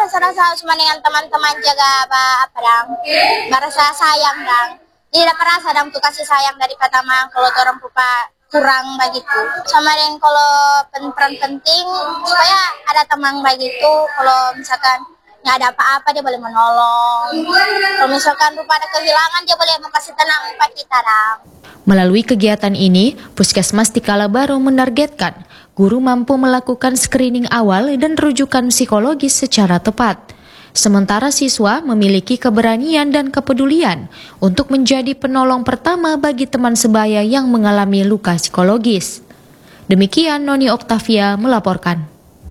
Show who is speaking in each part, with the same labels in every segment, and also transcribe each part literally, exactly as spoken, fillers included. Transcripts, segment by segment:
Speaker 1: rasa-rasa cuma dengan teman-teman jaga apa apa dang, merasa sayang dang. Tidak merasa dang tuh kasih sayang dari pertama kalau orang pupa kurang begitu. Sama dengan kalau peran penting supaya ada teman begitu. Kalau misalkan nggak ada apa-apa dia boleh menolong. Kalau misalkan rupa ada kehilangan dia boleh kasih tenang kepada kita dang.
Speaker 2: Melalui kegiatan ini, Puskesmas di Kalabaru menargetkan guru mampu melakukan screening awal dan rujukan psikologis secara tepat. Sementara siswa memiliki keberanian dan kepedulian untuk menjadi penolong pertama bagi teman sebaya yang mengalami luka psikologis. Demikian Noni Oktavia melaporkan.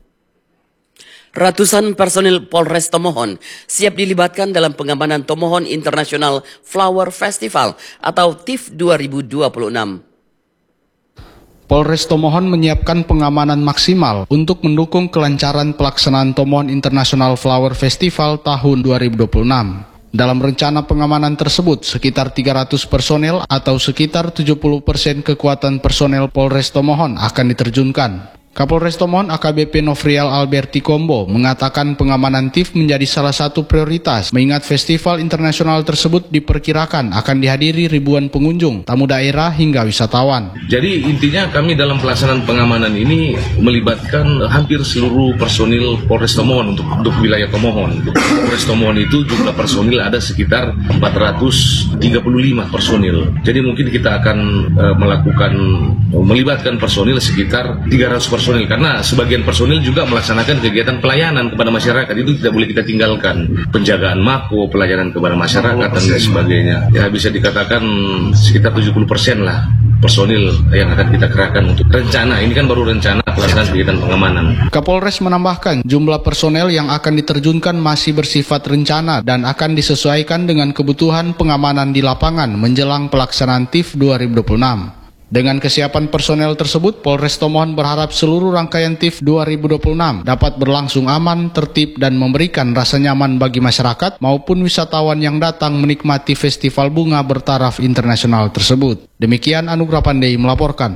Speaker 3: Ratusan personil Polres Tomohon siap dilibatkan dalam pengamanan Tomohon International Flower Festival atau T I F dua ribu dua puluh enam.
Speaker 4: Polres Tomohon menyiapkan pengamanan maksimal untuk mendukung kelancaran pelaksanaan Tomohon International Flower Festival tahun dua ribu dua puluh enam. Dalam rencana pengamanan tersebut, sekitar tiga ratus personel atau sekitar tujuh puluh persen kekuatan personel Polres Tomohon akan diterjunkan. Kapolres Tomohon A K B P Nofrial Alberti Kombo mengatakan pengamanan T I F menjadi salah satu prioritas mengingat festival internasional tersebut diperkirakan akan dihadiri ribuan pengunjung, tamu daerah hingga wisatawan.
Speaker 5: Jadi intinya kami dalam pelaksanaan pengamanan ini melibatkan hampir seluruh personil Polres Tomohon untuk, untuk wilayah Tomohon. Polres Tomohon itu jumlah personil ada sekitar empat ratus tiga puluh lima personil. Jadi mungkin kita akan uh, melakukan melibatkan personil sekitar tiga ratus personil. Personil, karena sebagian personil juga melaksanakan kegiatan pelayanan kepada masyarakat, itu tidak boleh kita tinggalkan. Penjagaan mako, pelayanan kepada masyarakat dan lain sebagainya. Ya bisa dikatakan sekitar tujuh puluh persen lah personil yang akan kita kerahkan untuk rencana. Ini kan baru rencana pelaksanaan kegiatan pengamanan.
Speaker 4: Kapolres menambahkan jumlah personel yang akan diterjunkan masih bersifat rencana dan akan disesuaikan dengan kebutuhan pengamanan di lapangan menjelang pelaksanaan T I F dua ribu dua puluh enam. Dengan kesiapan personel tersebut, Polres Tomohon berharap seluruh rangkaian T I F dua ribu dua puluh enam dapat berlangsung aman, tertib, dan memberikan rasa nyaman bagi masyarakat maupun wisatawan yang datang menikmati festival bunga bertaraf internasional tersebut. Demikian Anugrah Pandey melaporkan.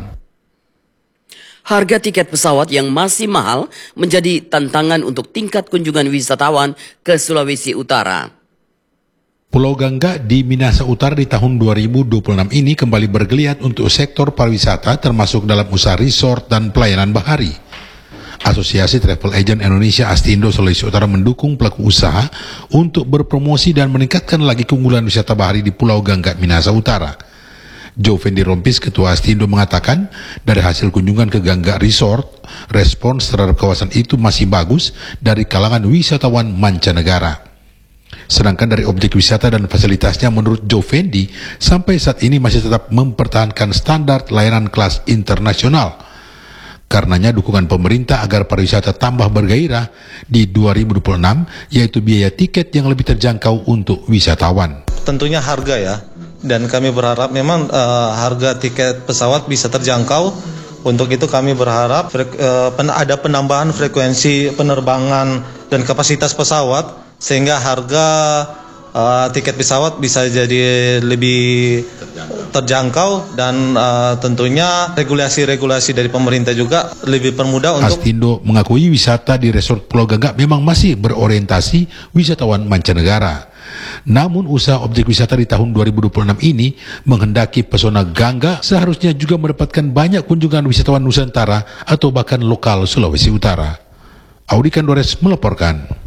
Speaker 3: Harga tiket pesawat yang masih mahal menjadi tantangan untuk tingkat kunjungan wisatawan ke Sulawesi Utara.
Speaker 6: Pulau Gangga di Minahasa Utara di tahun dua ribu dua puluh enam ini kembali bergeliat untuk sektor pariwisata termasuk dalam usaha resort dan pelayanan bahari. Asosiasi Travel Agent Indonesia Astindo Sulawesi Utara mendukung pelaku usaha untuk berpromosi dan meningkatkan lagi keunggulan wisata bahari di Pulau Gangga Minahasa Utara. Joe Fendi Rompis, Ketua Astindo, mengatakan dari hasil kunjungan ke Gangga Resort, respons terhadap kawasan itu masih bagus dari kalangan wisatawan mancanegara. Sedangkan dari objek wisata dan fasilitasnya menurut Joe Fendi sampai saat ini masih tetap mempertahankan standar layanan kelas internasional. Karenanya dukungan pemerintah agar pariwisata tambah bergairah di dua ribu dua puluh enam yaitu biaya tiket yang lebih terjangkau untuk wisatawan.
Speaker 7: Tentunya harga ya, dan kami berharap memang uh, harga tiket pesawat bisa terjangkau. Untuk itu kami berharap uh, pen ada penambahan frekuensi penerbangan dan kapasitas pesawat sehingga harga uh, tiket pesawat bisa jadi lebih terjangkau dan uh, tentunya regulasi-regulasi dari pemerintah juga lebih permudah untuk.
Speaker 6: Astindo mengakui wisata di resort Pulau Gangga memang masih berorientasi wisatawan mancanegara. Namun usaha objek wisata di tahun dua ribu dua puluh enam ini menghendaki pesona Gangga seharusnya juga mendapatkan banyak kunjungan wisatawan Nusantara atau bahkan lokal Sulawesi Utara. Audi Kandores melaporkan.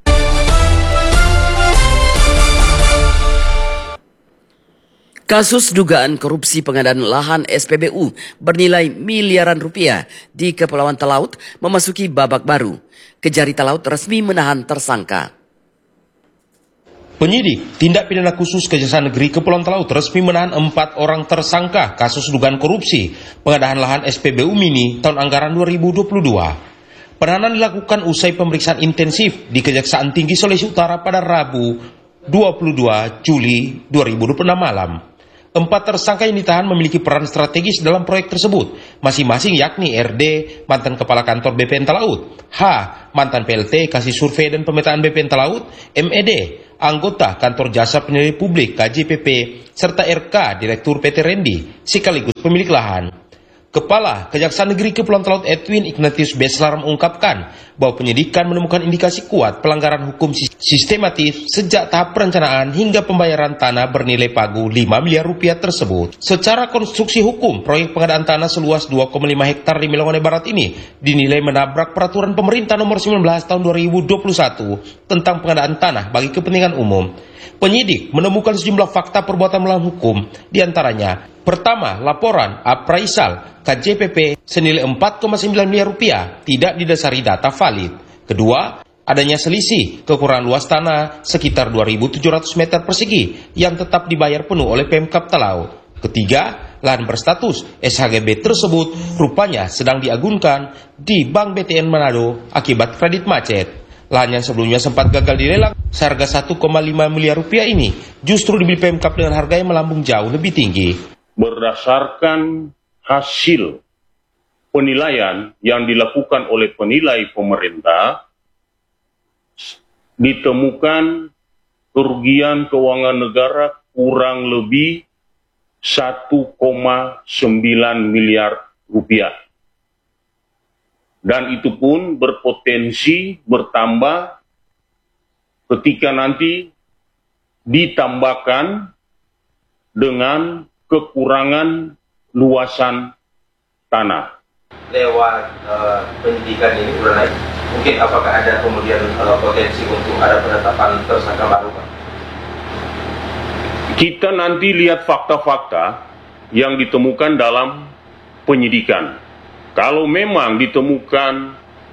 Speaker 3: Kasus dugaan korupsi pengadaan lahan S P B U bernilai miliaran rupiah di Kepulauan Talaut memasuki babak baru. Kejari Talaut resmi menahan tersangka.
Speaker 8: Penyidik Tindak Pidana Khusus Kejaksaan Negeri Kepulauan Talaut resmi menahan empat orang tersangka kasus dugaan korupsi pengadaan lahan S P B U Mini tahun anggaran dua ribu dua puluh dua. Penahanan dilakukan usai pemeriksaan intensif di Kejaksaan Tinggi Sulawesi Utara pada Rabu dua puluh dua Juli dua ribu dua puluh enam malam. Empat tersangka yang ditahan memiliki peran strategis dalam proyek tersebut, masing-masing yakni R D, mantan Kepala Kantor B P N Talaut, H, mantan P L T, Kasih Survei dan Pemetaan B P N Talaut, M E D, anggota Kantor Jasa Penyelidik Publik K J P P, serta R K, Direktur P T Rendi, sekaligus pemilik lahan. Kepala Kejaksaan Negeri Kepulauan Talaut Edwin Ignatius Beslar mengungkapkan bahwa penyidikan menemukan indikasi kuat pelanggaran hukum sistematif sejak tahap perencanaan hingga pembayaran tanah bernilai pagu lima miliar rupiah tersebut. Secara konstruksi hukum, proyek pengadaan tanah seluas dua koma lima hektar di Melongone Barat ini dinilai menabrak peraturan pemerintah nomor sembilan belas tahun dua ribu dua puluh satu tentang pengadaan tanah bagi kepentingan umum. Penyidik menemukan sejumlah fakta perbuatan melawan hukum, diantaranya pertama, laporan appraisal K J P P senilai empat koma sembilan miliar rupiah tidak didasari data valid. Kedua, adanya selisih kekurangan luas tanah sekitar dua ribu tujuh ratus meter persegi yang tetap dibayar penuh oleh Pemkab Talaut. Ketiga, lahan berstatus S H G B tersebut rupanya sedang diagunkan di Bank B T N Manado akibat kredit macet. Lahan yang sebelumnya sempat gagal dilelang seharga satu koma lima miliar rupiah ini justru dibeli Pemkab dengan harga yang melambung jauh lebih tinggi.
Speaker 9: Berdasarkan hasil penilaian yang dilakukan oleh penilai pemerintah, ditemukan kerugian keuangan negara kurang lebih satu koma sembilan miliar rupiah. Dan itu pun berpotensi bertambah ketika nanti ditambahkan dengan kekurangan luasan tanah.
Speaker 10: Lewat uh, penyidikan ini sudah naik, mungkin apakah ada kemudian uh, potensi untuk ada penetapan tersangka baru, Pak?
Speaker 9: Kita nanti lihat fakta-fakta yang ditemukan dalam penyidikan. Kalau memang ditemukan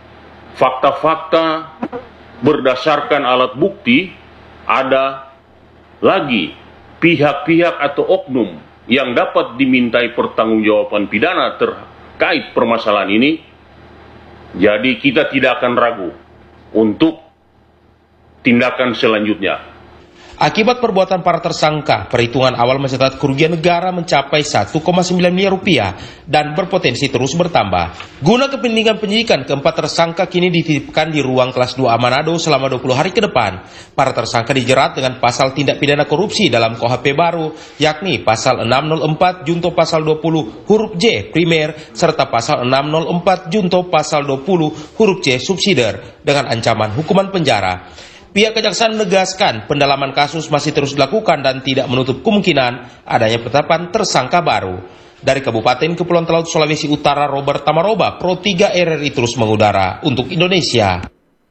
Speaker 9: fakta-fakta berdasarkan alat bukti, ada lagi pihak-pihak atau oknum yang dapat dimintai pertanggungjawaban pidana terkait permasalahan ini, jadi kita tidak akan ragu untuk tindakan selanjutnya.
Speaker 8: Akibat perbuatan para tersangka, perhitungan awal mencatat kerugian negara mencapai satu koma sembilan miliar rupiah dan berpotensi terus bertambah. Guna kepentingan penyidikan, keempat tersangka kini dititipkan di ruang kelas dua A Manado selama dua puluh hari ke depan. Para tersangka dijerat dengan pasal tindak pidana korupsi dalam K U H P baru, yakni pasal enam nol empat junto pasal dua puluh huruf J primer serta pasal enam nol empat junto pasal dua puluh huruf C subsidiar dengan ancaman hukuman penjara. Pihak Kejaksaan menegaskan pendalaman kasus masih terus dilakukan dan tidak menutup kemungkinan adanya penetapan tersangka baru. Dari Kabupaten Kepulauan Talaut Sulawesi Utara, Robert Tamaroba, Pro tiga R R I terus mengudara untuk Indonesia.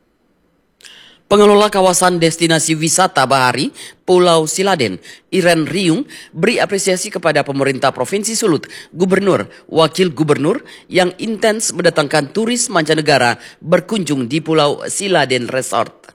Speaker 3: Pengelola kawasan destinasi wisata Bahari, Pulau Siladen, Iren Riung, beri apresiasi kepada pemerintah Provinsi Sulut, Gubernur, Wakil Gubernur yang intens mendatangkan turis mancanegara berkunjung di Pulau Siladen Resort.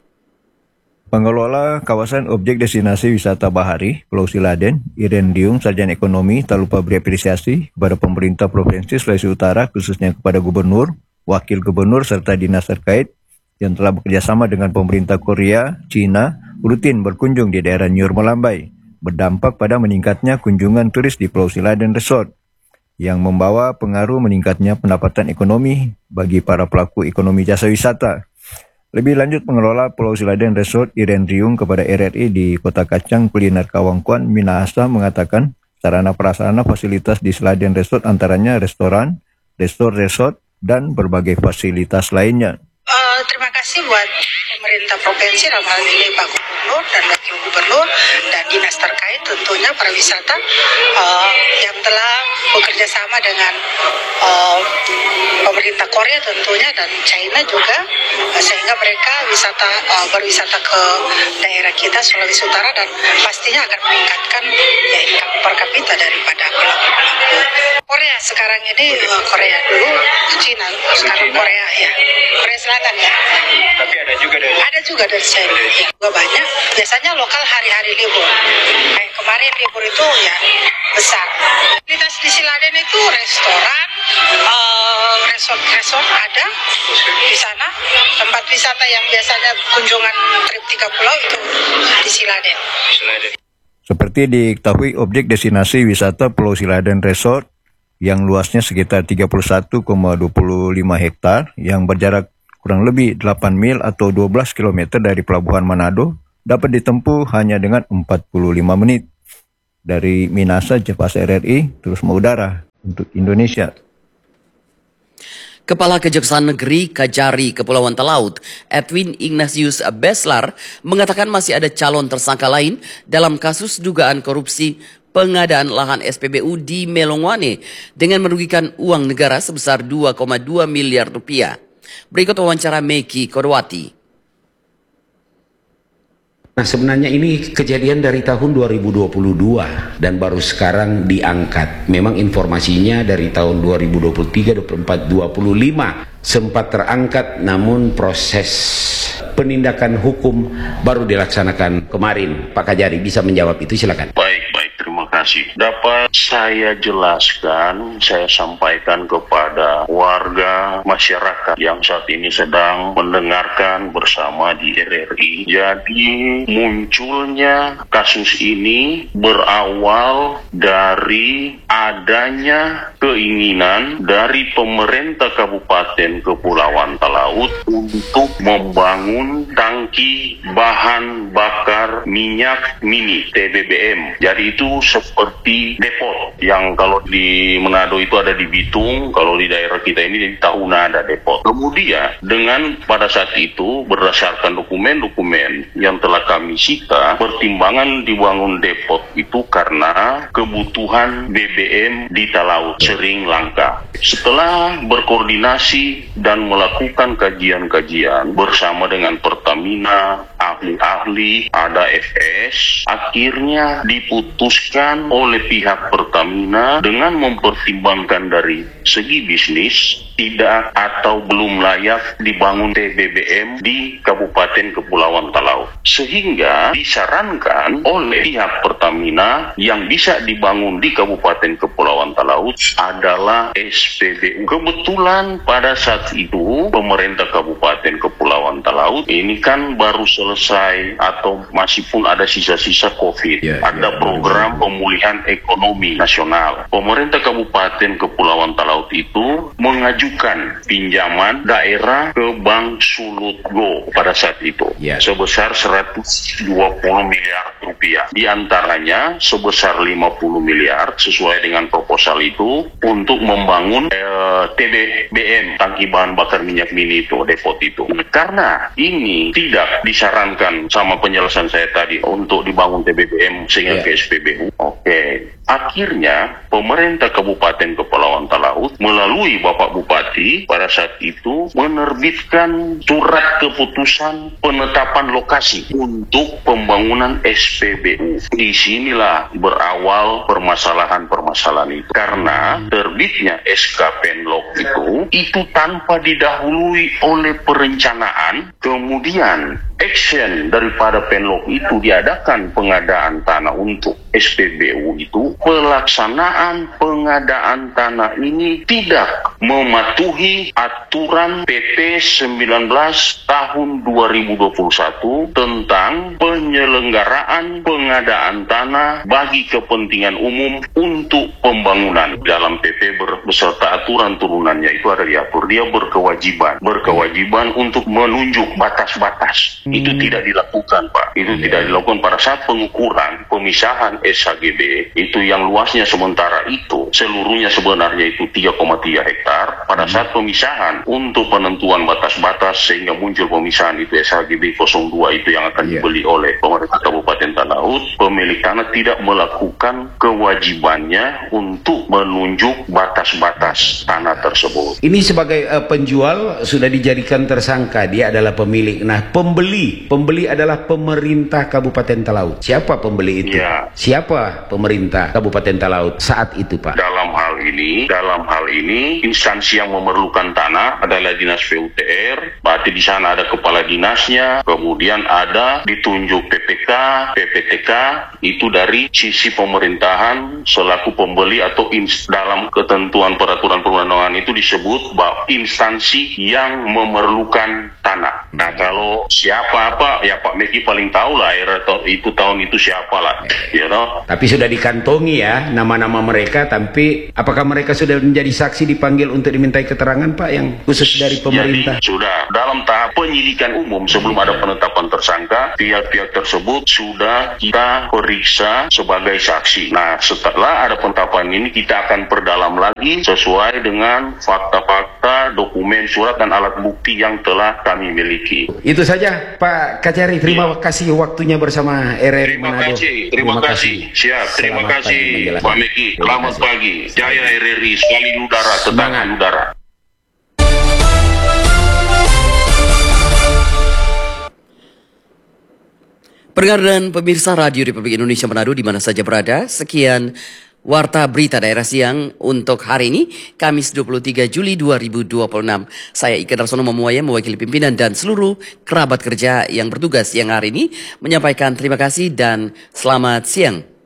Speaker 11: Pengelola kawasan objek destinasi wisata Bahari, Pulau Siladen, Iren Riung, Sarjana Ekonomi, tak lupa beri apresiasi kepada pemerintah Provinsi Sulawesi Utara, khususnya kepada Gubernur, Wakil Gubernur, serta dinas terkait yang telah bekerjasama dengan pemerintah Korea, Cina, rutin berkunjung di daerah Nyur Melambai, berdampak pada meningkatnya kunjungan turis di Pulau Siladen Resort, yang membawa pengaruh meningkatnya pendapatan ekonomi bagi para pelaku ekonomi jasa wisata. Lebih lanjut, pengelola Pulau Siladen Resort Iren Riung kepada R R I di Kota Kacang Kuliner Kawangkuan, Minahasa mengatakan sarana prasarana fasilitas di Siladen Resort antaranya restoran, resort resort, dan berbagai fasilitas lainnya.
Speaker 12: Uh, terima kasih buat pemerintah provinsi, dalam hal ini Pak Gubernur dan Wakil Gubernur dan dinas terkait tentunya pariwisata uh, yang telah bekerja sama dengan uh, pemerintah Korea tentunya dan China juga, uh, sehingga mereka wisata uh, berwisata ke daerah kita Sulawesi Utara dan pastinya akan meningkatkan ya, income per kapita daripada pelaku-pelaku Korea sekarang ini. uh, Korea dulu China, sekarang Korea ya, Korea Selatan ya.
Speaker 10: Tapi ada juga dari
Speaker 12: ada juga dari China ya, juga banyak. Biasanya lokal hari-hari libur. Kayak kemarin libur itu ya besar. Fasilitas di Siladen itu restoran, uh, resort-resort ada di sana. Tempat wisata yang biasanya kunjungan trip tiga pulau itu di Siladen.
Speaker 11: Seperti diketahui, objek destinasi wisata Pulau Siladen Resort yang luasnya sekitar tiga puluh satu koma dua lima hektar yang berjarak kurang lebih delapan mil atau dua belas kilometer dari Pelabuhan Manado dapat ditempuh hanya dengan empat puluh lima menit. Dari Minahasa, Jepas R R I terus mengudara untuk Indonesia.
Speaker 3: Kepala Kejaksaan Negeri Kajari Kepulauan Talaut, Edwin Ignatius Beslar, mengatakan masih ada calon tersangka lain dalam kasus dugaan korupsi pengadaan lahan S P B U di Melongwane dengan merugikan uang negara sebesar dua koma dua miliar rupiah. Berikut wawancara Meki Kodwati.
Speaker 13: Nah, sebenarnya ini kejadian dari tahun dua ribu dua puluh dua dan baru sekarang diangkat. Memang informasinya dari tahun dua ribu dua puluh tiga, dua puluh empat, dua puluh lima sempat terangkat, namun proses penindakan hukum baru dilaksanakan kemarin. Pak Kajari bisa menjawab itu, silakan.
Speaker 9: Baik, baik, terima kasih. Dapat saya jelaskan, saya sampaikan kepada warga masyarakat yang saat ini sedang mendengarkan bersama di R R I. Jadi munculnya kasus ini berawal dari adanya keinginan dari pemerintah Kabupaten Kepulauan Talaut untuk membangun tangki bahan bakar minyak mini T B B M. Jadi itu seperti depot yang kalau di Manado itu ada di Bitung, kalau di daerah kita ini di Tahuna ada depot. Kemudian dengan pada saat itu berdasarkan dokumen-dokumen yang telah kami sita, pertimbangan dibangun depot itu karena kebutuhan B B M di Talaut sering langka. Setelah berkoordinasi dan melakukan kajian-kajian bersama dengan Pertamina, ahli-ahli, ada F S, akhirnya diputuskan oleh pihak Pertamina dengan mempertimbangkan dari segi bisnis tidak atau belum layak dibangun T B B M di Kabupaten Kepulauan Talaut. Sehingga disarankan oleh pihak Pertamina yang bisa dibangun di Kabupaten Kepulauan Talaut adalah S P B U. Kebetulan pada saat itu pemerintah Kabupaten Kepulauan Talaut ini kan baru selesai atau masih pun ada sisa-sisa COVID. Yeah, ada yeah, program yeah. pemulihan ekonomi nasional. Pemerintah Kabupaten Kepulauan Talaut itu mengajukan pinjaman daerah ke Bank Sulut Go pada saat itu yeah. sebesar seratus dua puluh miliar rupiah. Di antaranya sebesar lima puluh miliar sesuai dengan proposal itu untuk membangun eh, T B B M, tangki bahan bakar minyak mini itu, depot itu. Karena ini tidak disarankan sama penjelasan saya tadi untuk dibangun T B B M sehingga yeah. ke S P B U. Oke. Okay. Akhirnya pemerintah Kabupaten Kepulauan Talaut melalui Bapak Bupati pada saat itu menerbitkan surat keputusan penetapan lokasi untuk pembangunan S P B U. Di sinilah berawal permasalahan-permasalahan itu. Karena terbitnya S K Penlok itu itu tanpa didahului oleh perencanaan, kemudian action daripada Penlok itu diadakan pengadaan tanah untuk S P B U itu, pelaksanaan pengadaan tanah ini tidak mematuhi aturan P P sembilan belas tahun dua ribu dua puluh satu tentang penyelenggaraan pengadaan tanah bagi kepentingan umum untuk pembangunan. Dalam P P beserta aturan turunannya itu ada diatur, dia berkewajiban berkewajiban untuk menunjuk batas-batas. Hmm. Itu tidak dilakukan, Pak. Itu yeah. tidak dilakukan pada saat pengukuran pemisahan S H G B itu yang luasnya sementara itu seluruhnya sebenarnya itu tiga koma tiga hektar. Pada saat pemisahan untuk penentuan batas-batas sehingga muncul pemisahan itu S H G B nol dua itu yang akan yeah. dibeli oleh pemerintah Kabupaten Talaut, pemilik tanah tidak melakukan kewajibannya untuk menunjuk batas-batas tanah tersebut.
Speaker 13: Ini sebagai uh, penjual sudah dijadikan tersangka, dia adalah pemilik. Nah, pembeli, pembeli adalah pemerintah Kabupaten Talaut. Siapa pembeli itu?
Speaker 9: Ya.
Speaker 13: Siapa pemerintah Kabupaten Talaut saat itu, Pak?
Speaker 9: Dalam hal ini, dalam hal ini instansi yang memerlukan tanah adalah Dinas P U T R. Berarti di sana ada kepala dinasnya, kemudian ada ditunjuk P P K, P P T K, itu dari sisi pemerintahan selaku pembeli atau ins dalam ketentuan peraturan perundang-undangan itu disebut bahwa instansi yang memerlukan tanah. Nah, kalau siapa apa ya Pak Meki paling tahu lah era itu tahun itu siapa lah, you know.
Speaker 13: Tapi sudah dikantongi ya nama-nama mereka, tapi apakah mereka sudah menjadi saksi dipanggil untuk dimintai keterangan, Pak, yang khusus dari pemerintah?
Speaker 9: Jadi, sudah dalam tahap penyidikan umum sebelum ada penetapan tersangka, pihak-pihak tersebut sudah kita periksa sebagai saksi. Nah, setelah ada penetapan ini kita akan perdalam lagi sesuai dengan fakta-fakta data, dokumen, surat, dan alat bukti yang telah kami miliki.
Speaker 13: Itu saja Pak Kacari, terima ya. kasih waktunya bersama R R I
Speaker 9: Terima
Speaker 13: Manado.
Speaker 9: kasih, terima, terima kasih. Siap, terima
Speaker 13: Selamat
Speaker 9: kasih Pak Meki. Selamat
Speaker 13: kasih.
Speaker 9: pagi. Jaya R R I, sekali udara, tetap udara.
Speaker 3: Pendengar dan pemirsa Radio Republik Indonesia Manado di mana saja berada, sekian Warta Berita Daerah Siang untuk hari ini, Kamis dua puluh tiga Juli dua ribu dua puluh enam. Saya Ika Darsono Mamuaya mewakili pimpinan dan seluruh kerabat kerja yang bertugas siang hari ini menyampaikan terima kasih dan selamat siang.